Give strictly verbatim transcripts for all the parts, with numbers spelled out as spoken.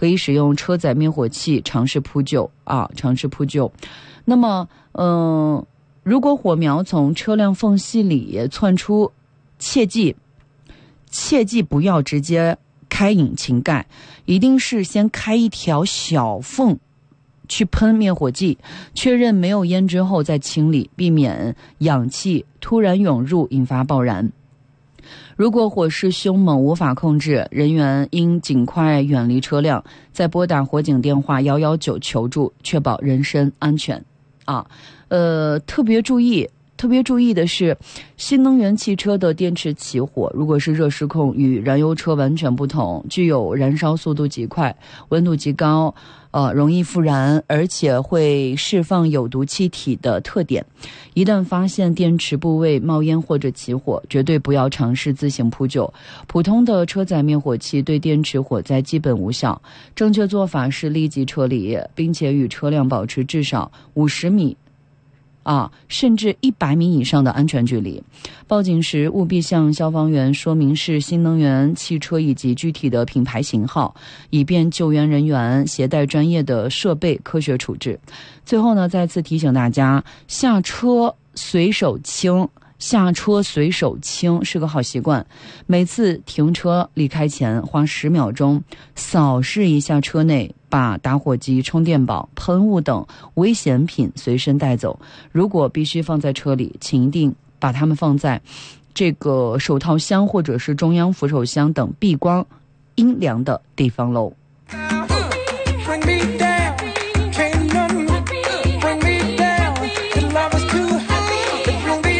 可以使用车载灭火器尝试扑救啊，尝试扑救。那么，嗯、呃，如果火苗从车辆缝隙里窜出，切记，切记不要直接开引擎盖，一定是先开一条小缝去喷灭火剂，确认没有烟之后再清理，避免氧气突然涌入引发爆燃。如果火势凶猛无法控制，人员应尽快远离车辆，再拨打火警电话一一九求助，确保人身安全。啊，呃，特别注意。特别注意的是，新能源汽车的电池起火，如果是热失控，与燃油车完全不同，具有燃烧速度极快、温度极高、呃，容易复燃，而且会释放有毒气体的特点。一旦发现电池部位冒烟或者起火，绝对不要尝试自行扑救。普通的车载灭火器对电池火灾基本无效，正确做法是立即撤离，并且与车辆保持至少五十米。啊，甚至一百米以上的安全距离。报警时务必向消防员说明是新能源汽车以及具体的品牌型号，以便救援人员携带专业的设备科学处置。最后呢，再次提醒大家，下车随手清。下车随手清是个好习惯，每次停车离开前花十秒钟扫视一下车内，把打火机、充电宝、喷雾等危险品随身带走。如果必须放在车里，请一定把它们放在这个手套箱或者是中央扶手箱等避光阴凉的地方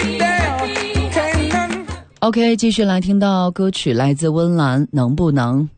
喽。OK， 继续来听到歌曲，来自温岚，能不能。